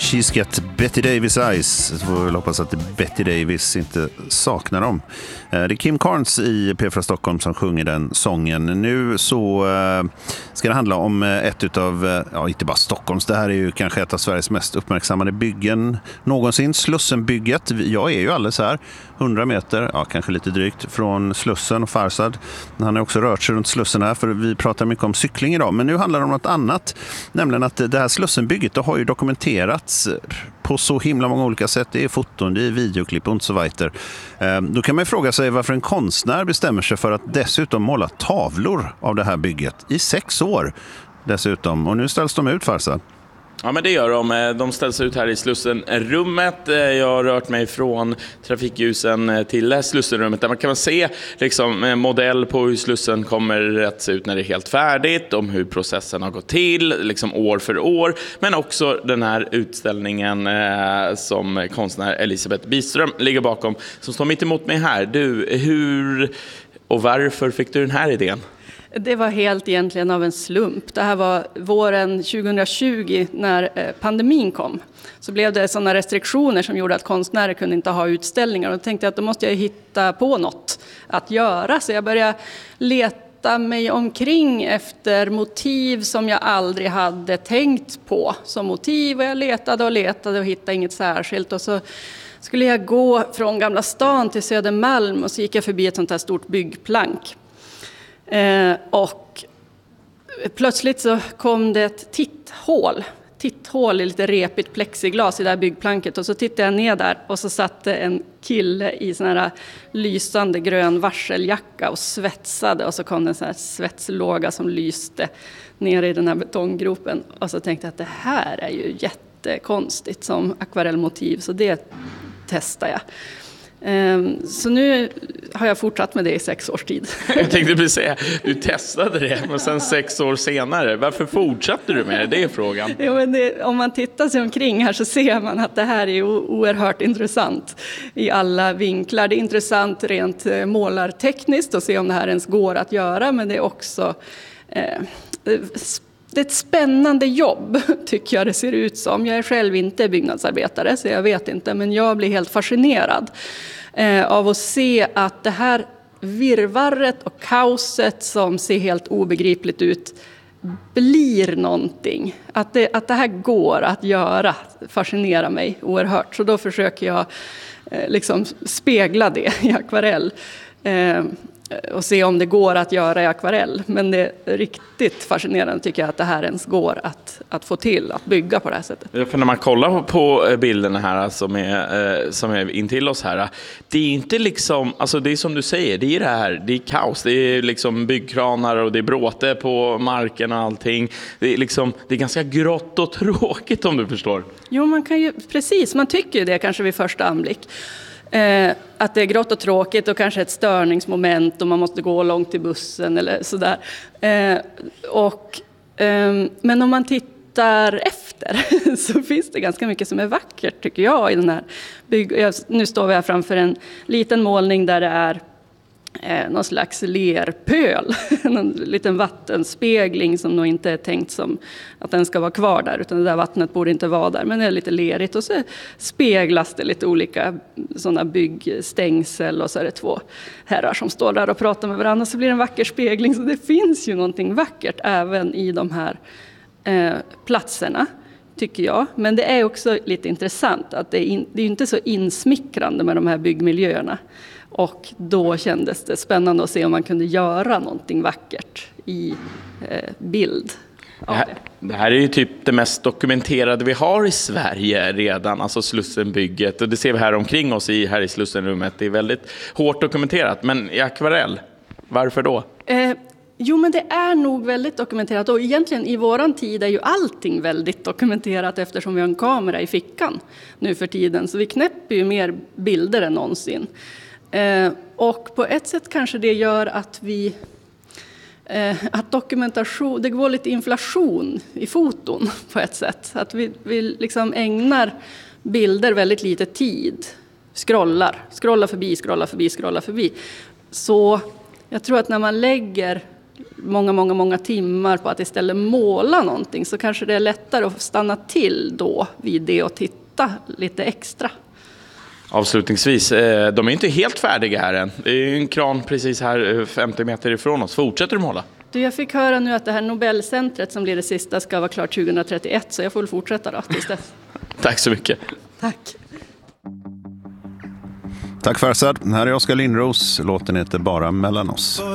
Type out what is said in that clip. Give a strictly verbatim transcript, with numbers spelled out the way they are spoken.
She's got Betty Davis eyes. Så får vi hoppas att Betty Davis inte saknar dem. Det är Kim Carnes i P fyra Stockholm som sjunger den sången. Nu så ska det handla om ett utav, ja inte bara Stockholms, det här är ju kanske ett av Sveriges mest uppmärksammade byggen någonsin. Slussenbygget. Jag är ju alldeles här, hundra meter, ja kanske lite drygt, från Slussen och Farsad. Han har också rört sig runt Slussen här, för vi pratar mycket om cykling idag. Men nu handlar det om något annat, nämligen att det här Slussenbygget, det har ju dokumenterats på så himla många olika sätt. Det är foton, det är videoklipp och inte så vidare. Då kan man ju fråga sig varför en konstnär bestämmer sig för att dessutom måla tavlor av det här bygget i sex år dessutom. Och nu ställs de ut, Farsad. Ja, men det gör de. De ställs ut här i Slussenrummet. Jag har rört mig från trafikljusen till Slussenrummet. Där man kan se liksom, modell på hur Slussen kommer att se ut när det är helt färdigt. Om hur processen har gått till, liksom år för år. Men också den här utställningen eh, som konstnär Elisabeth Biström ligger bakom. Som står mitt emot mig här. Du, hur och varför fick du den här idén? Det var helt egentligen av en slump. Det här var våren tjugohundratjugo när pandemin kom. Så blev det sådana restriktioner som gjorde att konstnärer kunde inte ha utställningar. Och då tänkte jag att då måste jag hitta på något att göra. Så jag började leta mig omkring efter motiv som jag aldrig hade tänkt på som motiv. Och jag letade och letade och hittade inget särskilt. Och så skulle jag gå från Gamla stan till Södermalm och så gick jag förbi ett sånt här stort byggplank. Eh, och plötsligt så kom det ett titthål, titthål i lite repigt plexiglas i det här byggplanket, och så tittade jag ner där och så satt en kille i sån här lysande grön varseljacka och svetsade, och så kom det en sån här svetslåga som lyste ner i den här betonggropen, och så tänkte jag att det här är ju jättekonstigt som akvarellmotiv, så det testar jag. Så nu har jag fortsatt med det i sex års tid. Jag tänkte precis säga, du testade det, men sen sex år senare, varför fortsatte du med det? Det är frågan. Jo, men det, om man tittar sig omkring här så ser man att det här är oerhört intressant i alla vinklar. Det är intressant rent målartekniskt att se om det här ens går att göra, men det är också eh, det är ett spännande jobb, tycker jag det ser ut som. Jag är själv inte byggnadsarbetare, så jag vet inte, men jag blir helt fascinerad eh, av att se att det här virrvarret och kaoset som ser helt obegripligt ut blir någonting. Att det, att det här går att göra fascinerar mig oerhört. Så då försöker jag eh, liksom spegla det i akvarell. Eh, och se om det går att göra i akvarell. Men det är riktigt fascinerande, tycker jag, att det här ens går att, att få till, att bygga på det här sättet. Ja, för när man kollar på bilderna här som är, som är in till oss här, det är inte liksom, alltså det är som du säger, det är det här, det är kaos, det är liksom byggkranar och det är bråte på marken och allting. Det är liksom, det är ganska grått och tråkigt, om du förstår. Jo, man kan ju, precis, man tycker ju det kanske vid första anblick. Eh, att det är grått och tråkigt och kanske ett störningsmoment och man måste gå långt till bussen eller sådär. Eh, och, eh, men om man tittar efter så finns det ganska mycket som är vackert, tycker jag, i den här bygg. Jag, nu står vi här framför en liten målning där det är eh, någon slags lerpöl, någon liten vattenspegling som nog inte är tänkt som att den ska vara kvar där, utan det där vattnet borde inte vara där, men det är lite lerigt, och så speglas det lite olika sådana byggstängsel, och så är det två herrar som står där och pratar med varandra, så blir det en vacker spegling. Så det finns ju någonting vackert även i de här eh, platserna, tycker jag. Men det är också lite intressant att det är, in, det är inte så insmickrande med de här byggmiljöerna. Och då kändes det spännande att se om man kunde göra någonting vackert i eh, bild. Det här, det här är ju typ det mest dokumenterade vi har i Sverige redan, alltså Slussenbygget. Och det ser vi här omkring oss i, här i Slussenrummet. Det är väldigt hårt dokumenterat, men i akvarell, varför då? Eh, jo, men det är nog väldigt dokumenterat. Och egentligen i våran tid är ju allting väldigt dokumenterat, eftersom vi har en kamera i fickan nu för tiden. Så vi knäpper ju mer bilder än någonsin. Eh, och på ett sätt kanske det gör att vi eh, att dokumentation, det går lite inflation i foton på ett sätt, att vi, vi liksom ägnar bilder väldigt lite tid, scrollar, scrollar förbi, scrollar förbi, scrollar förbi. Så jag tror att när man lägger många, många, många timmar på att istället måla någonting, så kanske det är lättare att stanna till då vid det och titta lite extra. Avslutningsvis, de är inte helt färdiga här än. Det är en kran precis här femtio meter ifrån oss. Fortsätter du måla? Du, jag fick höra nu att det här Nobelcentret som blir det sista ska vara klart tjugohundratrettioett, så jag får väl fortsätta då tills dess. Tack så mycket. Tack. Tack Farzad. Här är Oskar Lindros. Låten heter Bara mellan oss.